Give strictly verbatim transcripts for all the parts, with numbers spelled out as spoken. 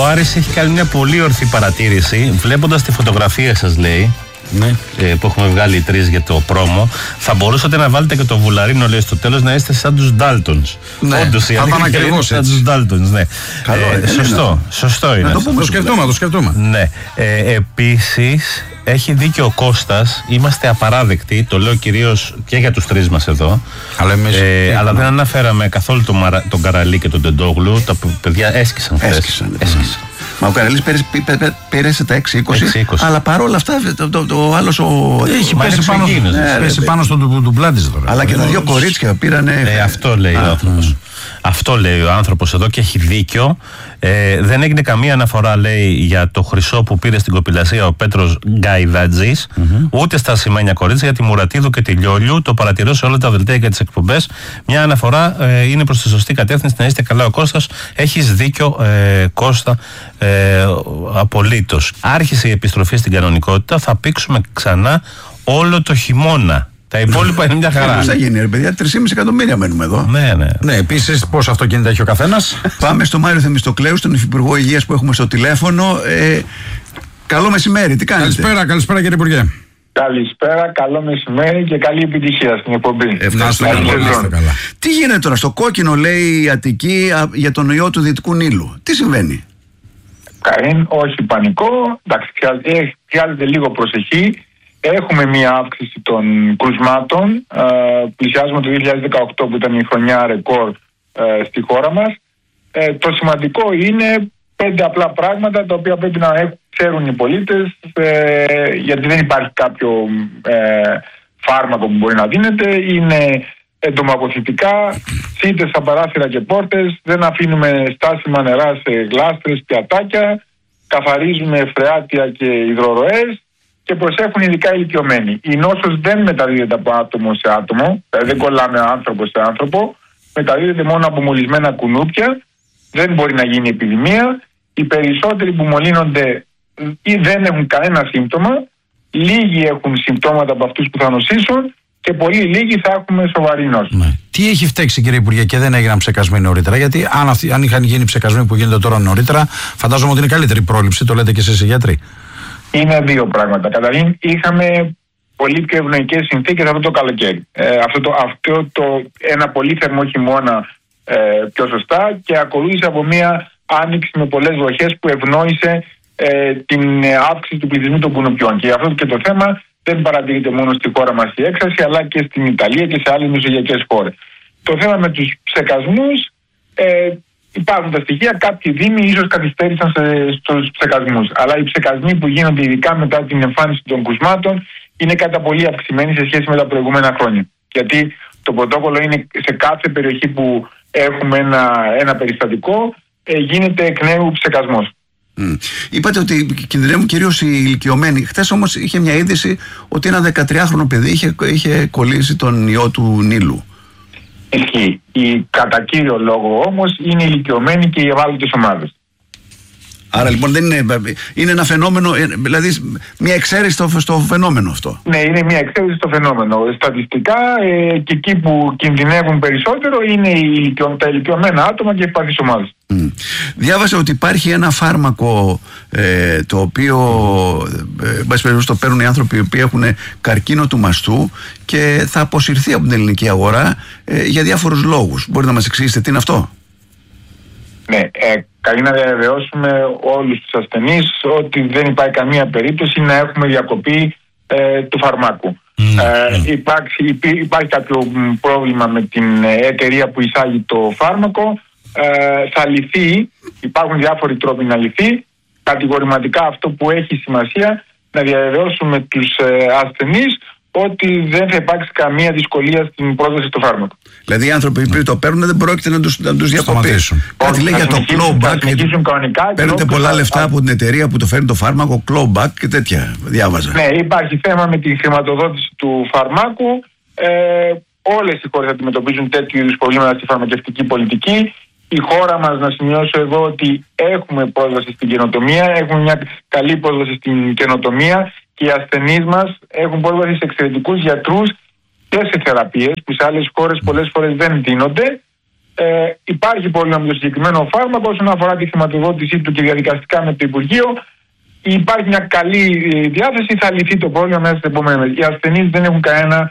Άρης έχει κάνει μια πολύ ορθή παρατήρηση. Βλέποντας τη φωτογραφία σας, λέει, ναι, ε, που έχουμε βγάλει τρεις για το πρόμο, θα μπορούσατε να βάλετε και το βουλαρίνο, λέει, στο τέλος, να είστε σαν τους Ντάλτονς. Ναι, όντως, η αλήθεια είναι σαν τους Ντάλτονς, ναι. Καλό, ε, είναι, σωστό, είναι. σωστό είναι. Να το, πούμε, το σκεφτούμε, το σκεφτούμε. Ναι. Ε, επίσης, έχει δίκιο ο Κώστας, είμαστε απαράδεκτοι, το λέω κυρίως και για τους τρεις μας εδώ. Αλλά, εμείς, ε, αλλά δεν αναφέραμε καθόλου τον, Μαρα, τον Καραλή και τον Τεντόγλου. Τα παιδιά έσκησαν χθες. Έσκησαν. έσκησαν. Μα ο Καραλής πέρασε τα έξι είκοσι, αλλά παρόλα αυτά το, το, το άλλος ο... Έχει πέσει πάνω, ναι, πέσει πάνω στον του, του πλάτης τώρα. Αλλά και τα δύο κορίτσια πήρανε... Ε, αυτό λέει Α, ο άνθρωπος. Mm. Αυτό λέει ο άνθρωπος εδώ και έχει δίκιο. Ε, δεν έγινε καμία αναφορά, λέει, για το χρυσό που πήρε στην κοπηλασία ο Πέτρος Γκαϊδατζής, mm-hmm. ούτε στα ασημένια κορίτσια, για τη Μουρατίδου και τη Λιόλιου. Το παρατηρώ σε όλα τα δελτία και τις εκπομπές. Μια αναφορά ε, είναι προς τη σωστή κατεύθυνση. Να είστε καλά, ο Κώστας. Έχεις δίκιο, ε, Κώστα, ε, απολύτως. Άρχισε η επιστροφή στην κανονικότητα. Θα πήξουμε ξανά όλο το χειμώνα. Τα υπόλοιπα είναι μια χαρά. Πώς θα γίνει, ρε παιδιά, τρία και μισό εκατομμύρια μένουμε εδώ. Ναι, ναι. Ναι, επίσης, πόσα αυτοκίνητα έχει ο καθένας. Πάμε στο Μάριο Θεμιστοκλέου, τον Υφυπουργό Υγείας που έχουμε στο τηλέφωνο. Ε, καλό μεσημέρι, τι κάνετε? Καλησπέρα, καλησπέρα κύριε Υπουργέ. Καλησπέρα, καλό μεσημέρι και καλή επιτυχία στην εκπομπή. Ευχαριστώ πολύ. Τι γίνεται τώρα, στο κόκκινο λέει η Αττική για τον ιό του Δυτικού Νείλου. Τι συμβαίνει? Καΐν, όχι πανικό. Εντάξει, χρειάζεται λίγο προσοχή. Έχουμε μία αύξηση των κρουσμάτων. Ε, πλησιάζουμε το δύο χιλιάδες δεκαοκτώ που ήταν η χρονιά ρεκόρ ε, στη χώρα μας. Ε, το σημαντικό είναι πέντε απλά πράγματα τα οποία πρέπει να έχουν, ξέρουν οι πολίτες, ε, γιατί δεν υπάρχει κάποιο ε, φάρμακο που μπορεί να δίνεται. Είναι εντομοποθητικά, σίτες στα παράθυρα και πόρτες, δεν αφήνουμε στάσιμα νερά σε γλάστρες, πιατάκια, καθαρίζουμε φρεάτια και υδροροές και προσέχουν ειδικά οι ηλικιωμένοι. Η νόσος δεν μεταδίδεται από άτομο σε άτομο, δηλαδή δεν κολλάμε άνθρωπο σε άνθρωπο, μεταδίδεται μόνο από μολυσμένα κουνούπια, δεν μπορεί να γίνει επιδημία. Οι περισσότεροι που μολύνονται ή δεν έχουν κανένα σύμπτωμα, λίγοι έχουν συμπτώματα από αυτούς που θα νοσήσουν και πολύ λίγοι θα έχουμε σοβαρή νόση. Ναι. Τι έχει φταίξει, κύριε Υπουργέ, και δεν έγιναν ψεκασμοί νωρίτερα? Γιατί αν, αυτοί, αν είχαν γίνει ψεκασμοί που γίνονται τώρα νωρίτερα, φαντάζομαι ότι είναι καλύτερη πρόληψη, το λέτε και εσείς οι γιατροί. Είναι δύο πράγματα. Καταρχήν, είχαμε πολύ πιο ευνοϊκές συνθήκες αυτό το καλοκαίρι. Ε, αυτό, το, αυτό το ένα πολύ θερμό χειμώνα ε, πιο σωστά, και ακολούθησε από μια άνοιξη με πολλές βροχές που ευνόησε ε, την αύξηση του πληθυσμού των κουνουπιών. Και αυτό και το θέμα δεν παρατηρείται μόνο στη χώρα μας η έξαρση, αλλά και στην Ιταλία και σε άλλες μεσογειακές χώρες. Το θέμα με τους ψεκασμούς, ε, υπάρχουν τα στοιχεία, κάποιοι δήμοι ίσως καθυστέρησαν στους ψεκασμούς. Αλλά οι ψεκασμοί που γίνονται ειδικά μετά την εμφάνιση των κρουσμάτων είναι κατά πολύ αυξημένοι σε σχέση με τα προηγούμενα χρόνια. Γιατί το πρωτόκολλο είναι σε κάθε περιοχή που έχουμε ένα, ένα περιστατικό, ε, γίνεται εκ νέου ψεκασμός. Mm. Είπατε ότι κινδυνεύουν κυρίως οι ηλικιωμένοι. Χθες όμως είχε μια είδηση ότι ένα δεκατριάχρονο παιδί είχε, είχε κολλήσει τον ιό του Νείλου. Ισχύει. Η, κατά κύριο λόγο όμως είναι οι ηλικιωμένοι και οι ευάλωτες ομάδες. Άρα λοιπόν δεν είναι, είναι ένα φαινόμενο, δηλαδή μια εξαίρεση στο, στο φαινόμενο αυτό. Ναι, είναι μια εξαίρεση στο φαινόμενο. Στατιστικά ε, και εκεί που κινδυνεύουν περισσότερο είναι οι, τα ηλικιωμένα άτομα και οι ευπαθείς ομάδες. Mm. Διάβασα ότι υπάρχει ένα φάρμακο ε, το οποίο ε, το παίρνουν οι άνθρωποι οι οποίοι έχουν καρκίνο του μαστού και θα αποσυρθεί από την ελληνική αγορά ε, για διάφορους λόγους. Μπορείτε να μας εξηγήσετε τι είναι αυτό? Ναι, ε, καλεί να διαβεβαιώσουμε όλους τους ασθενείς ότι δεν υπάρχει καμία περίπτωση να έχουμε διακοπή ε, του φαρμάκου. Mm. Ε, υπάρχει, υπή, υπάρχει κάποιο πρόβλημα με την εταιρεία που εισάγει το φάρμακο, ε, θα λυθεί, υπάρχουν διάφοροι τρόποι να λυθεί. Κατηγορηματικά αυτό που έχει σημασία να διαβεβαιώσουμε τους ε, ασθενείς ότι δεν θα υπάρξει καμία δυσκολία στην πρόσβαση στο φάρμακο. Δηλαδή οι άνθρωποι που το παίρνουν δεν πρόκειται να τους, να τους διακοπήσουν. Κάτι λέει για το clawback. Παίρνετε πολλά λεφτά από την εταιρεία που το φέρνει το φάρμακο, clawback και τέτοια. Διάβαζα. Ναι, υπάρχει θέμα με τη χρηματοδότηση του φαρμάκου. Ε, όλες οι χώρες αντιμετωπίζουν τέτοιου είδους προβλήματα στη φαρμακευτική πολιτική. Η χώρα μας, να σημειώσω εδώ, ότι έχουμε πρόσβαση στην καινοτομία, έχουμε μια καλή πρόσβαση στην καινοτομία και οι ασθενείς μας έχουν πρόσβαση σε εξαιρετικούς γιατρούς και σε θεραπείες που σε άλλες χώρες πολλές φορές δεν δίνονται. Ε, υπάρχει πρόβλημα με το συγκεκριμένο φάρμακο όσον αφορά τη χρηματοδότησή του και διαδικαστικά με το Υπουργείο. Υπάρχει μια καλή διάθεση, θα λυθεί το πρόβλημα μέσα στις επόμενες μέρες. Οι ασθενείς δεν έχουν κανένα.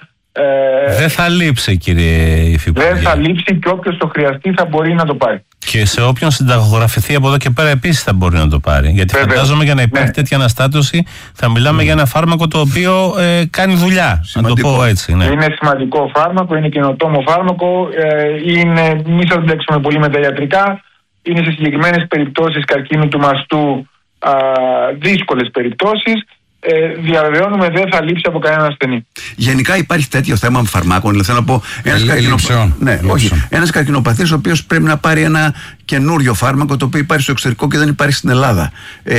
Ε, δεν θα λείψει, κύριε Υφυπουργέ. Δεν θα λείψει και όποιος το χρειαστεί θα μπορεί να το πάρει. Και σε όποιον συνταγογραφηθεί από εδώ και πέρα επίσης θα μπορεί να το πάρει. Γιατί Βέβαια. φαντάζομαι για να υπάρχει ναι. τέτοια αναστάτωση θα μιλάμε mm. για ένα φάρμακο το οποίο ε, κάνει δουλειά. Σημαντικό. Να το πω έτσι. Ναι. Είναι σημαντικό φάρμακο, είναι καινοτόμο φάρμακο. Ε, είναι, μη σας μπλέξουμε πολύ με τα ιατρικά. Είναι σε συγκεκριμένες περιπτώσεις καρκίνου του μαστού α, δύσκολες περιπτώσεις. Ε, διαβεβαιώνουμε δεν θα λείψει από κανένα ασθενή. Γενικά υπάρχει τέτοιο θέμα με φαρμάκων. Δηλαδή, θέλω να πω, ένας, καρκινοπα... ναι, όχι, ένας καρκινοπαθής ο οποίος πρέπει να πάρει ένα καινούριο φάρμακο το οποίο υπάρχει στο εξωτερικό και δεν υπάρχει στην Ελλάδα. Ε, ε,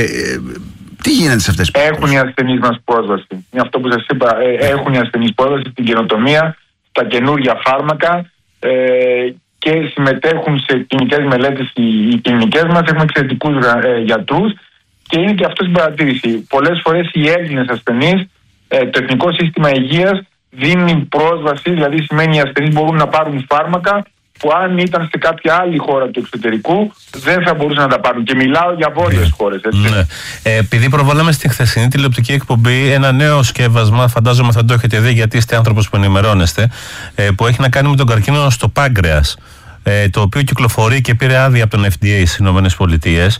τι γίνεται σε αυτές τις περιπτώσεις? Έχουν οι ασθενείς μας πρόσβαση. Είναι αυτό που σας είπα. Ε, έχουν οι ασθενείς πρόσβαση στην καινοτομία, στα καινούργια φάρμακα ε, και συμμετέχουν σε κλινικές μελέτες οι, οι κλινικές μας. Έχουμε εξαιρετικούς ε, γιατρούς. Και είναι και αυτό στην παρατήρηση. Πολλές φορές οι Έλληνες ασθενείς, ε, το Εθνικό Σύστημα Υγείας δίνει πρόσβαση, δηλαδή σημαίνει οι ασθενείς μπορούν να πάρουν φάρμακα που αν ήταν σε κάποια άλλη χώρα του εξωτερικού δεν θα μπορούσαν να τα πάρουν. Και μιλάω για βόρειες χώρες. Έτσι. Ναι. Ε, επειδή προβάλαμε στην χθεσινή τηλεοπτική εκπομπή ένα νέο σκεύασμα, φαντάζομαι θα το έχετε δει γιατί είστε άνθρωπος που ενημερώνεστε, ε, που έχει να κάνει με τον καρκίνο στο πάγκρεας, ε, το οποίο κυκλοφορεί και πήρε άδεια από τον Εφ ντι έι στις ΗΠΑ.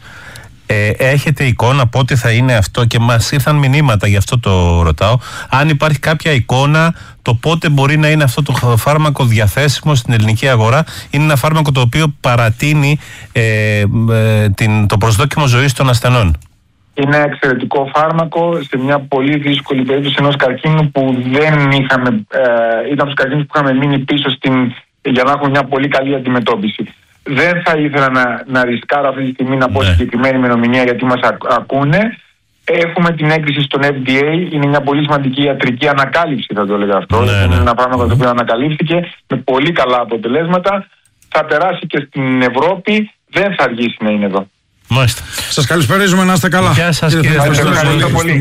Ε, έχετε εικόνα πότε θα είναι αυτό? Και μας ήρθαν μηνύματα, γι' αυτό το ρωτάω, αν υπάρχει κάποια εικόνα το πότε μπορεί να είναι αυτό το φάρμακο διαθέσιμο στην ελληνική αγορά. Είναι ένα φάρμακο το οποίο παρατείνει ε, ε, την, το προσδόκιμο ζωής των ασθενών. Είναι εξαιρετικό φάρμακο σε μια πολύ δύσκολη περίπτωση ενός καρκίνου που δεν είχαμε, ε, ήταν τους καρκίνους που είχαμε μείνει πίσω στην, για να έχουμε μια πολύ καλή αντιμετώπιση. Δεν θα ήθελα να, να ρισκάρω αυτή τη στιγμή να πω ναι. συγκεκριμένη ημερομηνία γιατί μας α, ακούνε. Έχουμε την έγκριση στον Εφ ντι έι. Είναι μια πολύ σημαντική ιατρική ανακάλυψη, θα το έλεγα αυτό. Ναι, είναι ναι. ένα πράγμα το οποίο ανακαλύφθηκε με πολύ καλά αποτελέσματα. Θα περάσει και στην Ευρώπη. Δεν θα αργήσει να είναι εδώ. Μάλιστα. Σας καλησπέριζουμε, να είστε καλά. Γεια σας, κύριε Ευχαριστώ, ευχαριστώ πολύ.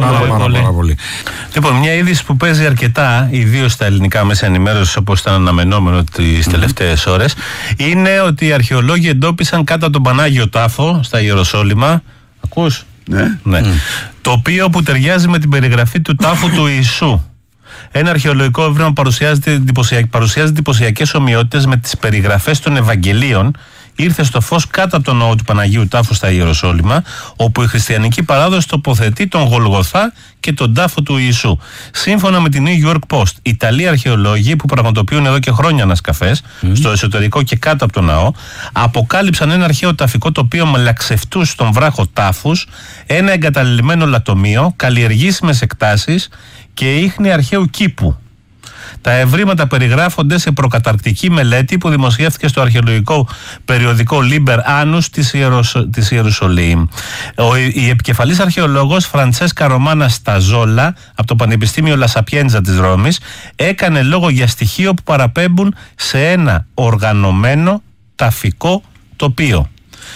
Πάρα πολύ. Λοιπόν, μια είδηση που παίζει αρκετά, ιδίως στα ελληνικά μέσα ενημέρωσης, όπως ήταν αναμενόμενο τις mm-hmm. τελευταίες ώρες, είναι ότι οι αρχαιολόγοι εντόπισαν κάτω από τον Πανάγιο Τάφο στα Ιεροσόλυμα. Ακούς? Ναι. ναι. Mm. Το οποίο που ταιριάζει με την περιγραφή του τάφου του Ιησού. Ένα αρχαιολογικό έβριμα παρουσιάζει εντυπωσιακές ομοιότητες με τις περιγραφές των Ευαγγελίων. Ήρθε στο φως κάτω από τον ναό του Παναγίου Τάφου στα Ιεροσόλυμα, όπου η χριστιανική παράδοση τοποθετεί τον Γολγοθά και τον τάφο του Ιησού. Σύμφωνα με την New York Post, οι Ιταλοί αρχαιολόγοι που πραγματοποιούν εδώ και χρόνια ανασκαφές mm. στο εσωτερικό και κάτω από τον ναό, αποκάλυψαν ένα αρχαίο ταφικό τοπίο με λαξευτούς στον βράχο τάφους, ένα εγκαταλειμμένο λατομείο, καλλιεργήσιμες εκτάσεις και ίχνη αρχαίου κήπου. Τα ευρήματα περιγράφονται σε προκαταρκτική μελέτη που δημοσιεύτηκε στο αρχαιολογικό περιοδικό Liber Annus της, Ιεροσο... της Ιερουσαλήμ. Ο, η επικεφαλής αρχαιολόγος Φραντσέσκα Ρωμάνα Σταζόλα από το Πανεπιστήμιο Λα Σαπιέντζα της Ρώμης έκανε λόγο για στοιχείο που παραπέμπουν σε ένα οργανωμένο ταφικό τοπίο.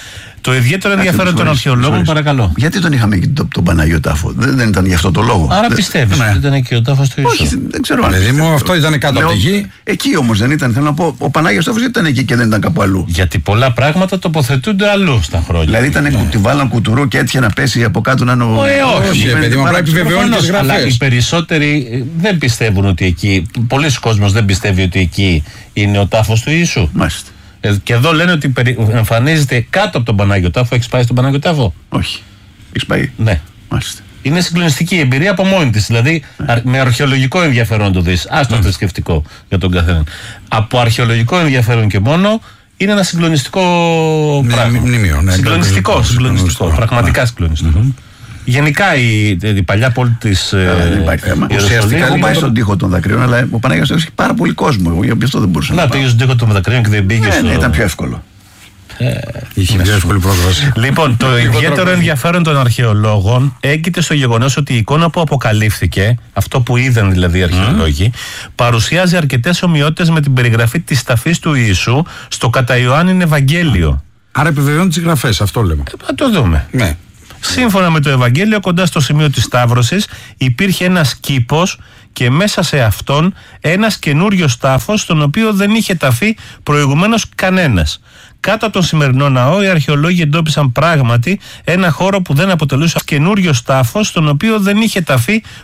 Το ιδιαίτερο ενδιαφέρον των αρχαιολόγων, παρακαλώ. Γιατί τον είχαμε εκεί τον, τον Πανάγιο Τάφο, δεν, δεν ήταν γι' αυτό το λόγο. Άρα πιστεύεις ότι ήταν εκεί ο τάφος του Ιησού? Όχι, δεν ξέρω αν. Δηλαδή μου, αυτό ήταν κάτω από τη γη. Εκεί όμως δεν ήταν. Θέλω να πω, ο Πανάγιος Τάφος ήταν εκεί και δεν ήταν κάπου αλλού. Γιατί πολλά πράγματα τοποθετούνται αλλού στα χρόνια. Δηλαδή ήταν ναι. τη βάλαν κουτουρού και έτυχε να πέσει από κάτω να είναι ο. Ε, όχι, παιδί μου, πρέπει να επιβεβαιώνει τις γραφές. Αλλά οι περισσότεροι δεν πιστεύουν ότι εκεί. Πολλοί κόσμος δεν πιστεύει ότι εκεί είναι ο τάφος του Ιησού. Μάλιστα. Και εδώ λένε ότι εμφανίζεται κάτω από τον Πανάγιο Τάφο. Έχεις πάει στον Πανάγιο Τάφο? Όχι. Έχεις πάει? Ναι. Μάλιστα. Είναι συγκλονιστική η εμπειρία από μόνη της. Δηλαδή ναι. με αρχαιολογικό ενδιαφέρον το δεις. Άστο ναι. θρησκευτικό για τον καθένα. Από αρχαιολογικό ενδιαφέρον και μόνο είναι ένα συγκλονιστικό ναι, πράγμα. Μνημείο, ναι, συγκλονιστικό, συγκλονιστικό. Πραγματικά ναι. συγκλονιστικό. Mm-hmm. Γενικά η, η παλιά πόλη της Ιερουσαλήμ. Ουσιαστικά έχω πάει στον τοίχο των δακρύων, αλλά ο Πανάγιος έχει πάρα πολύ κόσμο. Εγώ γι' αυτό δεν μπορούσα να. Να πήγε στον τοίχο των δακρύων και δεν πήγε. Ναι, ναι, ήταν πιο εύκολο. Ε, Είχε πιο εύκολη πρόσβαση. Λοιπόν, το ιδιαίτερο ενδιαφέρον των αρχαιολόγων έγκυται στο γεγονός ότι η εικόνα που αποκαλύφθηκε, αυτό που είδαν δηλαδή οι αρχαιολόγοι, mm. παρουσιάζει αρκετές ομοιότητες με την περιγραφή της ταφής του Ιησού στο κατά Ιωάννην Ευαγγέλιο. Άρα επιβεβαιώνει τις γραφές, αυτό λέμε. Θα το δούμε. Ναι. Σύμφωνα με το Ευαγγέλιο, κοντά στο σημείο της Σταύρωσης υπήρχε ένας κήπος και μέσα σε αυτόν ένας καινούριος τάφος, στον οποίο δεν είχε ταφεί προηγουμένως κανένας. Κάτω από τον σημερινό ναό, οι αρχαιολόγοι εντόπισαν πράγματι ένα χώρο που δεν αποτελούσε καινούριος τάφος, στον οποίο δεν είχε ταφεί